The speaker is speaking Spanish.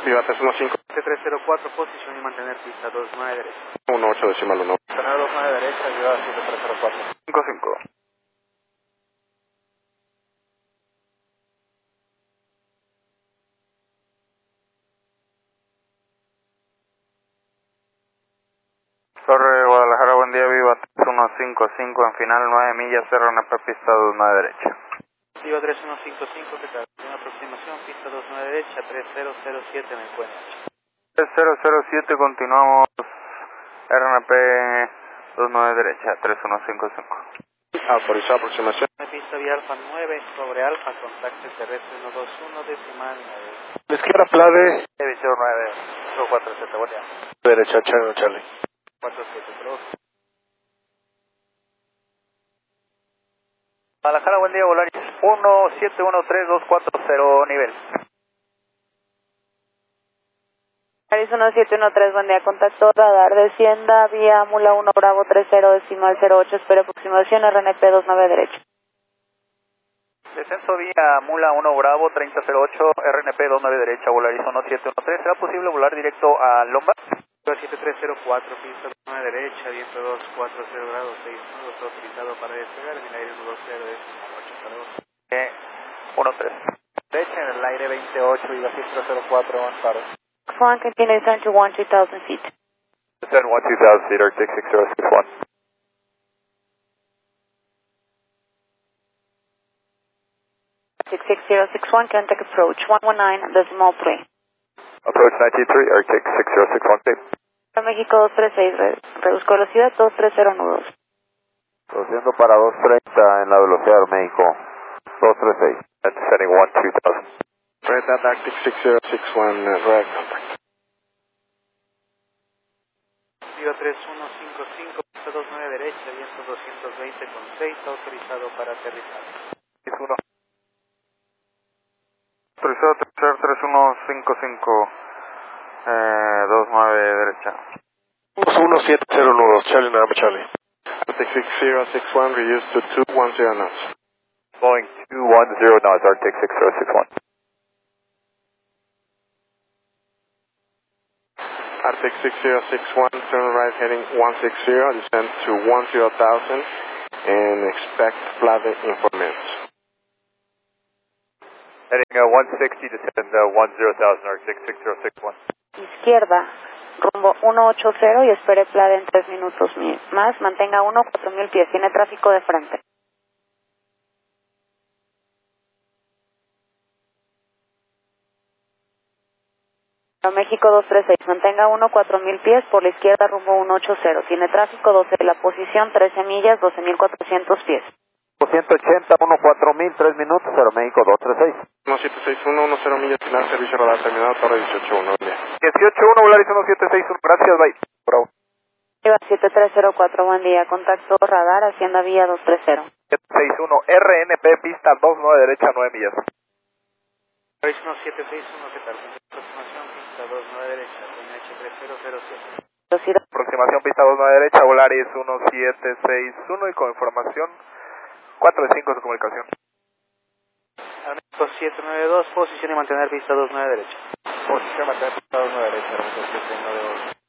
Viva 315. 7304, posición y mantener pista 29 derecha. 18 decimal 1. Mantener 29 derecha, Viva 7304. 55. Torre Guadalajara, buen día, Viva 3155, en final 9 millas, RNP pista 29 derecha. Viva 3155, ¿qué tal? Una aproximación, pista 29 derecha, 3007 me encuentra. 3007, continuamos, RNP 29 derecha, 3155. Autorizada aproximación. Pista vía Alfa 9 sobre Alfa, contacto terrestre 121, decimal 9. Izquierda Plade. División 9, 147, buen día. Derecha Charlie. 47, pero... Guadalajara, buen día, Volaris 1713240, nivel. Volaris 1713, buen día, contacto radar, descienda vía Mula 1 Bravo 30 decimal 08, espere aproximación RNP 29 derecha. Descenso vía Mula 1 Bravo 3008, RNP 29 derecha, Volaris 1713, ¿será posible volar directo a Lomba? 7304, pista 29 derecha, viento 240 grados, 6 nudos, autorizado para despegar en el aire 120, decimal 8 para 13. Derecha en el aire 28, Viva 7304, on paro. One continue descend to 2000 feet. Descend 2000 feet, Arctic 6061. Arctic 6061, contact approach 119.3. Approach 93, Arctic 6061. México 236, reduzco velocidad 230 nudos. Produciendo para 230 en la velocidad de México, 236. And descending 2000. Red at Arctic 6061, red contact. Viva 3155, pista 29 derecha, viento 220 con 6, autorizado para aterrizar. 1. Autorizado a aterrizar 3155, 29 derecha. 2170 nudos, Charlie November Charlie. Arctic 6061 reduced to 210 knots. Going 210 knots, Arctic 6061. Arctic 6061, turn right heading 160, descend to 10,000 and expect flight information. Heading 160, descend 10,000, Arctic 6061. Izquierda, rumbo 180 y espere plade en 3 minutos más, mantenga 4000 pies, tiene tráfico de frente. México 236, mantenga 4000 pies por la izquierda rumbo 180, tiene tráfico 12 de la posición, 13 millas, 12400 pies. 280, 4000, 3 minutos, Aeroméxico 236. 1761, 10 millas, final, servicio radar terminado, torre 181, bien. 181, Volaris 1761, gracias, bye. Bravo. Viva 7304, buen día, contacto radar, Hacienda Vía 230. 761, RNP, pista 29 derecha, 9 millas. Volaris 1761, ¿qué tal? Aproximación, pista 29 derecha, NH 3007. Velocidad. Aproximación, pista 29 derecha, Volaris 1761 y con información 4 de 5 de comunicación. México 792, posición y mantener pista 29 derecha. Posición y mantener pista 29 derecha, 792.